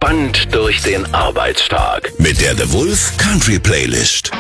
Entspannt durch den Arbeitstag. Mit der The Wolf Country Playlist.